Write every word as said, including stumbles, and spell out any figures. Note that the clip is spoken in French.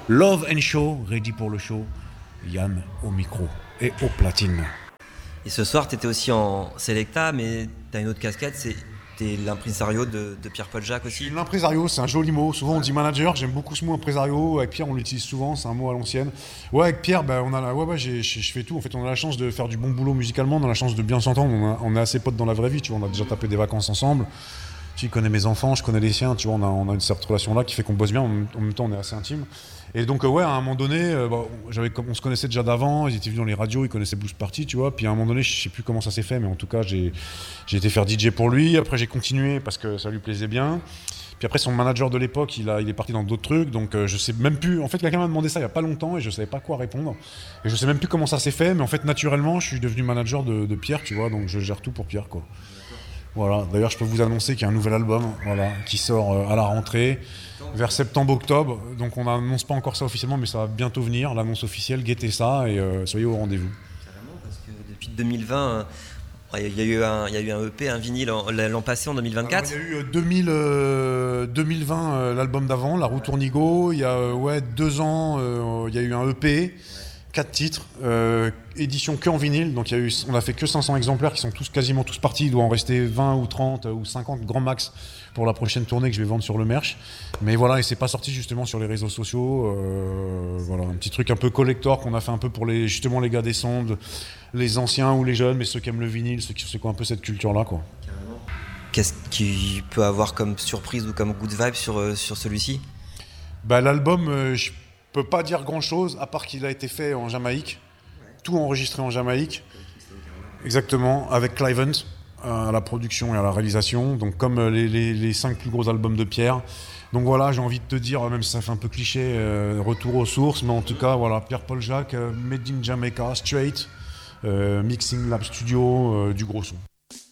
Love and Show, ready pour le show. Yann au micro et au platine. Et ce soir, tu étais aussi en Selecta, mais tu as une autre casquette, c'est t'es l'impresario de, de Pierre-Paul Jacques aussi. L'impresario, c'est un joli mot. Souvent on dit manager, j'aime beaucoup ce mot impresario. Avec Pierre, on l'utilise souvent, c'est un mot à l'ancienne. Ouais, avec Pierre, bah, on a la... ouais, ouais, j'ai, je fais tout. En fait, on a la chance de faire du bon boulot musicalement, on a la chance de bien s'entendre. On, a... on est assez potes dans la vraie vie, tu vois. On a déjà tapé des vacances ensemble. Tu connais mes enfants, je connais les siens, tu vois. On a, on a une cette relation-là qui fait qu'on bosse bien. En même, en même temps, on est assez intime. Et donc, euh, ouais, à un moment donné, euh, bah, j'avais, on se connaissait déjà d'avant, ils étaient venus dans les radios, ils connaissaient Blues Party, tu vois. Puis à un moment donné, je sais plus comment ça s'est fait, mais en tout cas, j'ai, j'ai été faire D J pour lui. Après, j'ai continué parce que ça lui plaisait bien. Puis après, son manager de l'époque, il, a, il est parti dans d'autres trucs, donc euh, je sais même plus. En fait, quelqu'un m'a demandé ça il y a pas longtemps et je savais pas quoi répondre. Et je sais même plus comment ça s'est fait, mais en fait, naturellement, je suis devenu manager de, de Pierre, tu vois, donc je gère tout pour Pierre, quoi. Voilà. D'ailleurs, je peux vous annoncer qu'il y a un nouvel album, voilà, qui sort euh, à la rentrée, vers septembre-octobre. Donc, on n'annonce pas encore ça officiellement, mais ça va bientôt venir, l'annonce officielle. Guettez ça et euh, soyez au rendez-vous. Carrément, parce que depuis deux mille vingt, il y, y, y a eu un E P, un vinyle l'an passé, en deux mille vingt-quatre. Il y a eu euh, deux mille, euh, deux mille vingt, euh, l'album d'avant, La Route Tournigo. Il y a euh, ouais, deux ans, il euh, y a eu un E P. Quatre titres, euh, édition que en vinyle, donc y a eu, on a fait que cinq cents exemplaires qui sont tous quasiment tous partis, il doit en rester vingt ou trente ou cinquante grand max pour la prochaine tournée que je vais vendre sur le merch. Mais voilà, et c'est pas sorti justement sur les réseaux sociaux, euh, voilà, un petit truc un peu collector qu'on a fait un peu pour les, justement les gars des sondes, les anciens ou les jeunes, mais ceux qui aiment le vinyle, ceux qui, ceux qui ont un peu cette culture-là, quoi. Qu'est-ce qu'il peut avoir comme surprise ou comme good vibe sur, sur celui-ci ? Bah, l'album, euh, je peux pas dire grand chose à part qu'il a été fait en Jamaïque, ouais. Tout enregistré en Jamaïque, exactement, avec Clive Hunt à la production et à la réalisation, donc comme les, les, les cinq plus gros albums de Pierre. Donc voilà, j'ai envie de te dire, même si ça fait un peu cliché, euh, retour aux sources, mais en tout cas, voilà, Pierre-Paul Jacques, euh, Made in Jamaica, straight, euh, Mixing Lab Studio, euh, du gros son.